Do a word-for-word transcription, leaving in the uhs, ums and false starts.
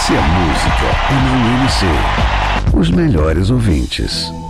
Se a música é na U N C, os melhores ouvintes.